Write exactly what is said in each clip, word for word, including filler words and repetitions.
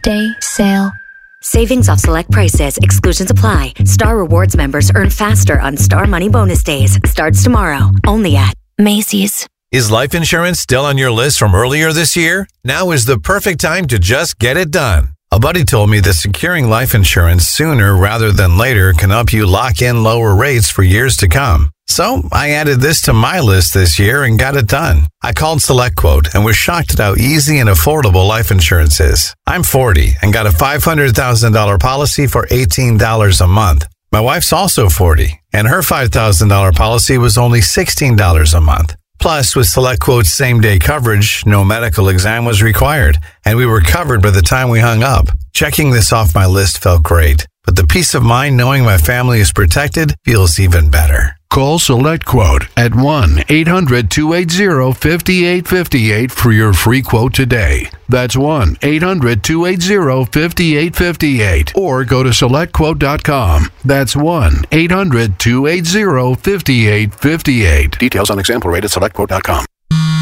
Day sale. Savings off select prices. Exclusions apply. Star Rewards members earn faster on Star Money Bonus Days. Starts tomorrow. Only at Macy's. Is life insurance still on your list from earlier this year? Now is the perfect time to just get it done. A buddy told me that securing life insurance sooner rather than later can help you lock in lower rates for years to come. So I added this to my list this year and got it done. I called SelectQuote and was shocked at how easy and affordable life insurance is. I'm forty and got a five hundred thousand dollars policy for eighteen dollars a month. My wife's also forty and her five thousand dollars policy was only sixteen dollars a month. Plus, with SelectQuote's same-day coverage, no medical exam was required, and we were covered by the time we hung up. Checking this off my list felt great, but the peace of mind knowing my family is protected feels even better. Call SelectQuote at one eight hundred two eight zero five eight five eight for your free quote today. That's one eight hundred two eight zero five eight five eight. Or go to select quote dot com. That's one eight hundred two eight zero five eight five eight. Details on example rate at select quote dot com.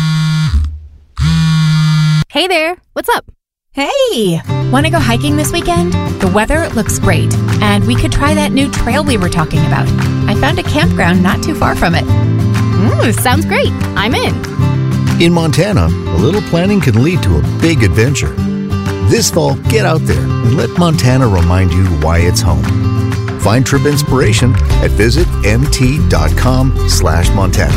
Hey there, what's up? Hey, want to go hiking this weekend? The weather looks great, and we could try that new trail we were talking about. I found a campground not too far from it. Ooh, sounds great. I'm in. In Montana, a little planning can lead to a big adventure. This fall, get out there and let Montana remind you why it's home. Find trip inspiration at visit mt.com slash Montana.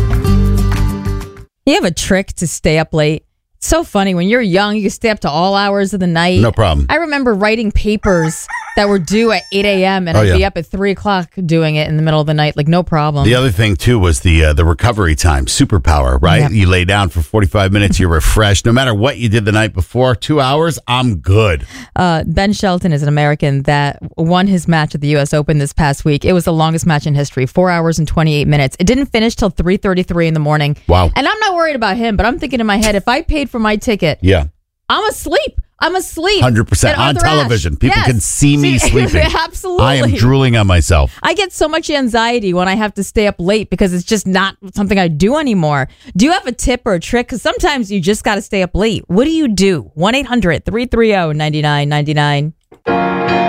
You have a trick to stay up late? It's so funny. When you're young, you can stay up to all hours of the night. No problem. I remember writing papers that were due at eight a.m. and oh, I'd yeah. be up at three o'clock doing it in the middle of the night, like no problem. The other thing, too, was the uh, the recovery time, superpower, right? Yep. You lay down for forty-five minutes, you're refreshed. No matter what you did the night before, two hours, I'm good. Uh, Ben Shelton is an American that won his match at the U S Open this past week. It was the longest match in history, four hours and twenty-eight minutes. It didn't finish till three thirty-three in the morning. Wow. And I'm not worried about him, but I'm thinking in my head, if I paid for my ticket, yeah, I'm asleep. I'm asleep. one hundred percent Get on the rash. television. People Yes. can see me See, sleeping. Absolutely. I am drooling on myself. I get so much anxiety when I have to stay up late because it's just not something I do anymore. Do you have a tip or a trick? Because sometimes you just got to stay up late. What do you do? one eight hundred three three zero nine nine nine nine